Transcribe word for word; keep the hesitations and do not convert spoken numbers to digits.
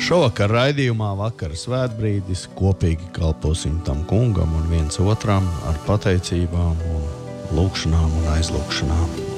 Šovakar raidījumā vakara svētbrīdis kopīgi kalposim tam kungam un viens otram ar pateicībām un lūkšanām un aizlūkšanām.